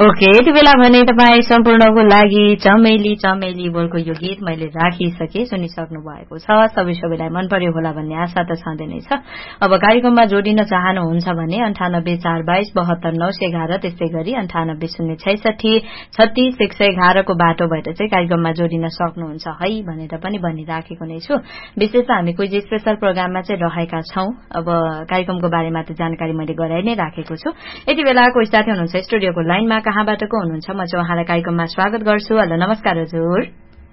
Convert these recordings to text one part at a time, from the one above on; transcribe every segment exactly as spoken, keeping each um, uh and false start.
Okay यति बेला भने तपाईँ सम्पूर्णको लागि चमेली चमेली बोलको यो गीत मैले राखिसके सुनिसक्नु भएको छ। सबै सबैलाई मन पर्यो होला भन्ने आशा त छँदै नै छ। अब कार्यक्रममा जोडिन चाहनुहुन्छ भने अन्ठानब्बे चार बाइस बहत्तर नौ सय एघार त्यस्तै गरी अन्ठानब्बे शून्य छैसठी छत्तीस एक सय एघारको बाटो भएर चाहिँ कार्यक्रममा जोडिन सक्नुहुन्छ है भनेर पनि भनिराखेको नै छु। विशेष त हामी क्विज स्पेशल प्रोग्राममा चाहिँ रहेका छौं। अब कार्यक्रमको बारेमा त जानकारी मैले गराइ नै राखेको छु। यति बेलाको साथी हुनुहुन्छ स्टुडियोको लाइनमा, कहाँबाट को हुनुहुन्छ? म चाहिँ उहाँलाई कार्यक्रममा स्वागत गर्छु। हेलो नमस्कार हजुर।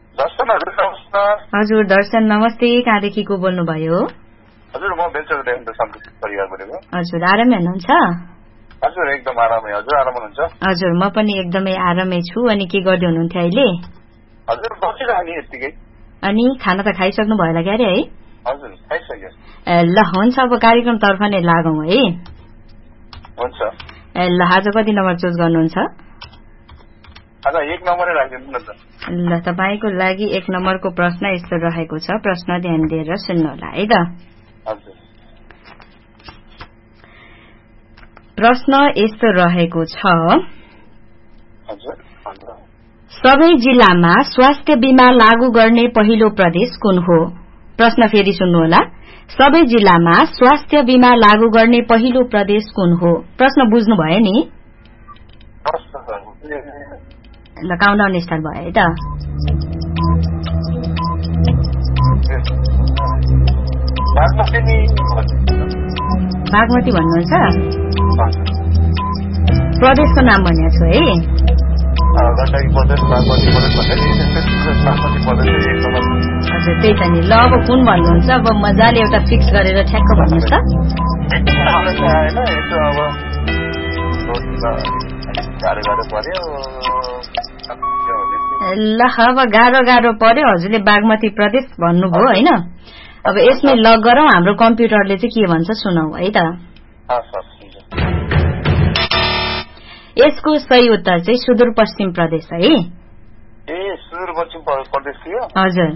हजुर दर्शन नमस्ते, कहाँदेखि को बोल्नुभयो? हजुर म बेलचौरदेखि सन्तोष परिवार बोलेको। हजुर आरामै हुनुहुन्छ? हजुर एकदम आरामै। हजुर आराम हुनुहुन्छ? हजुर म पनि एकदमै आरामै छु। अनि के गर्दै हुनुहुन्थ्यो अहिले? हजुर बसिरहने यतिकै। अनि खाना त खाइसक्नु भयो होला क्यारे है? हजुर खाइसक्यो। ल हुन्छ अब कार्यक्रमतर्फ नै लागौं है। हुन्छ। ल आज कति नम्बर चुज गर्नुहुन्छ? आज एक नम्बरै राखिदिनु न त। ल तपाईको लागि एक नम्बरको प्रश्न यस्तो रहेको छ, प्रश्न ध्यान दिएर सुन्नु होला है त। हजुर। प्रश्न यस्तो रहेको छ, हजुर सबै जिल्लामा स्वास्थ्य बीमा लागू गर्ने पहिलो प्रदेश कुन हो? प्रश्न फेरि सुन्नुहोला, सबै जिल्लामा स्वास्थ्य बीमा लागू गर्ने पहिलो प्रदेश कुन हो? प्रश्न बुझ्नु भयो नि? ल काउन्टडाउन स्टार्ट भयो है त। बागमती भन्नुहुन्छ? प्रदेशको नाम भनेको छु है। हजुर त्यही त नि। ल अब कुन भन्नुहुन्छ? अब मजाले एउटा फिक्स गरेर ठ्याक्क भन्नुहोस् त। ल अब गाह्रो गाह्रो पर्यो। हजुरले बागमती प्रदेश भन्नुभयो होइन? अब यसमै लक गरौं, हाम्रो कम्प्युटरले चाहिँ के भन्छ सुनौ है त। यसको सही उत्तर चाहिँ सुदूरपश्चिम प्रदेश है। ए सुदूरपश्चिम प्रदेश थियो? हजुर।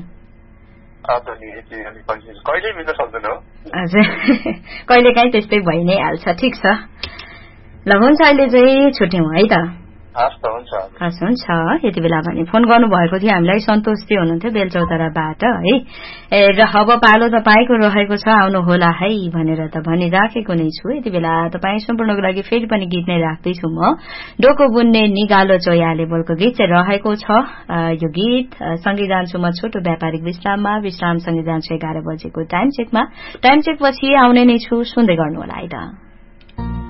कहिले मिल्न सक्दैन हो? हजुर कहिले काहीँ त्यस्तै भइ नै हाल्छ। ठिक छ, ल हुन्छ अहिले चाहिँ छुट्यौं है त। हस् हुन्छ। हस् हुन्छ। यति बेला भने फोन गर्नुभएको थियो हामीलाई, सन्तोष चाहिँ हुनुहुन्थ्यो बेलचौताराबाट है। ए र अब पालो तपाईँको रहेको छ, आउनु होला है भनेर त भनिराखेको नै छु। यति बेला तपाईँ सम्पूर्णको लागि फेरि पनि गीत नै राख्दैछु म। डोको बुन्ने निगालो चोयाले बोलको गीत चाहिँ रहेको छ। यो गीत सँगै जान्छु म छोटो व्यापारिक विश्राममा। विश्राम सँगै जान्छु एघार बजेको टाइम चेकमा। टाइम चेक पछि आउने नै छु, सुन्दै गर्नु होला है त।